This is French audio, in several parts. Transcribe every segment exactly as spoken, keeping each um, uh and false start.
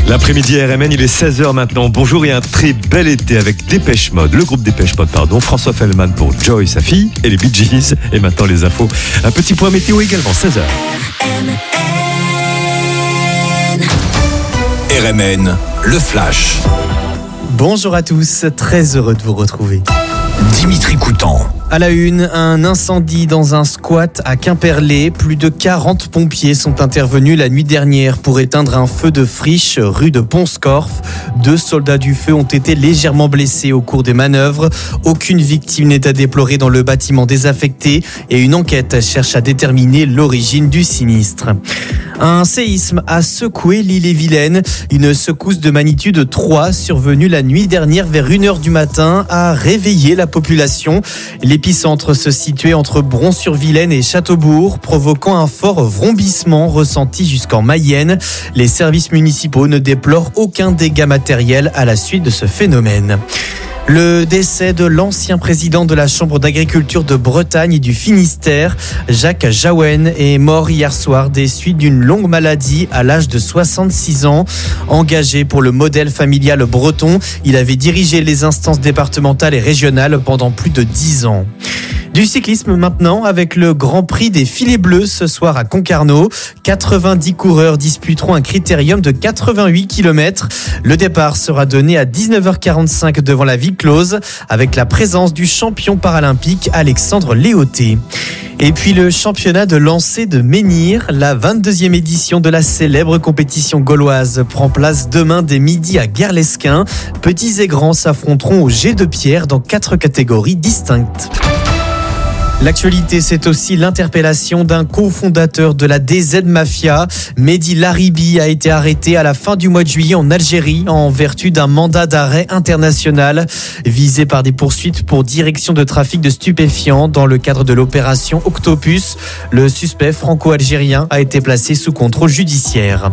L'après-midi R M N, il est seize heures maintenant. Bonjour et un très bel été avec Dépêche Mode, le groupe Dépêche Mode, pardon. François Fellman pour Joy, sa fille, et les Bee Gees. Et maintenant les infos. Un petit point météo également, seize heures. R M N, le flash. Bonjour à tous, très heureux de vous retrouver. Dimitri Coutan. À la une, un incendie dans un squat à Quimperlé. Plus de quarante pompiers sont intervenus la nuit dernière pour éteindre un feu de friche rue de Pont-Scorff. Deux soldats du feu ont été légèrement blessés au cours des manœuvres. Aucune victime n'est à déplorer dans le bâtiment désaffecté et une enquête cherche à déterminer l'origine du sinistre. Un séisme a secoué l'île-et-Vilaine. Une secousse de magnitude trois survenue la nuit dernière vers une heure du matin a réveillé la population. L'épicentre se situait entre Bron-sur-Vilaine et Châteaubourg, provoquant un fort vrombissement ressenti jusqu'en Mayenne. Les services municipaux ne déplorent aucun dégât matériel à la suite de ce phénomène. Le décès de l'ancien président de la Chambre d'agriculture de Bretagne et du Finistère, Jacques Jaouen, est mort hier soir des suites d'une longue maladie à l'âge de soixante-six ans. Engagé pour le modèle familial breton, il avait dirigé les instances départementales et régionales pendant plus de dix ans. Du cyclisme maintenant avec le Grand Prix des Filets Bleus ce soir à Concarneau. quatre-vingt-dix coureurs disputeront un critérium de quatre-vingt-huit kilomètres. Le départ sera donné à dix-neuf heures quarante-cinq devant la ville close avec la présence du champion paralympique Alexandre Léoté. Et puis le championnat de lancer de Menhir, la vingt-deuxième édition de la célèbre compétition gauloise prend place demain dès midi à Guerlesquin. Petits et grands s'affronteront au jet de pierre dans quatre catégories distinctes. L'actualité, c'est aussi l'interpellation d'un cofondateur de la D Z Mafia. Mehdi Laribi a été arrêté à la fin du mois de juillet en Algérie en vertu d'un mandat d'arrêt international. Visé par des poursuites pour direction de trafic de stupéfiants dans le cadre de l'opération Octopus, le suspect franco-algérien a été placé sous contrôle judiciaire.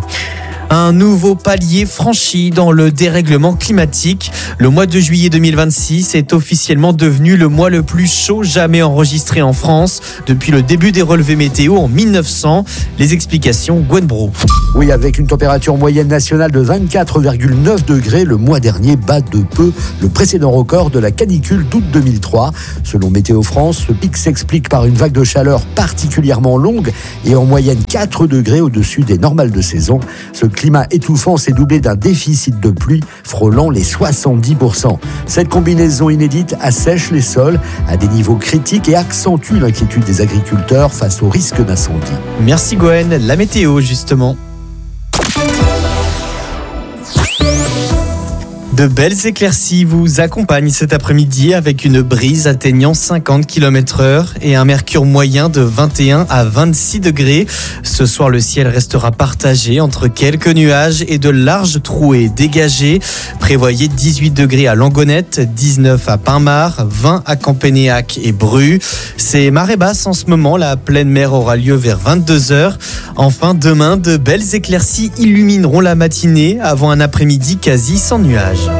Un nouveau palier franchi dans le dérèglement climatique. Le mois de juillet deux mille vingt-six est officiellement devenu le mois le plus chaud jamais enregistré en France depuis le début des relevés météo en mille neuf cents. Les explications, Gwen Bro. Oui, avec une température moyenne nationale de vingt-quatre virgule neuf degrés, le mois dernier bat de peu le précédent record de la canicule d'août deux mille trois. Selon Météo France, ce pic s'explique par une vague de chaleur particulièrement longue et en moyenne quatre degrés au-dessus des normales de saison. Ce climat étouffant s'est doublé d'un déficit de pluie frôlant les soixante-dix pour cent. Cette combinaison inédite assèche les sols à des niveaux critiques et accentue l'inquiétude des agriculteurs face au risque d'incendie. Merci Gwen, la météo justement. De belles éclaircies vous accompagnent cet après-midi avec une brise atteignant cinquante kilomètres heure et un mercure moyen de vingt et un à vingt-six degrés. Ce soir, le ciel restera partagé entre quelques nuages et de larges trouées dégagées. Prévoyez dix-huit degrés à Langonette, dix-neuf à Pinmar, vingt à Campénéac et Bru. C'est marée basse en ce moment, la pleine mer aura lieu vers vingt-deux heures. Enfin, demain, de belles éclaircies illumineront la matinée avant un après-midi quasi sans nuages.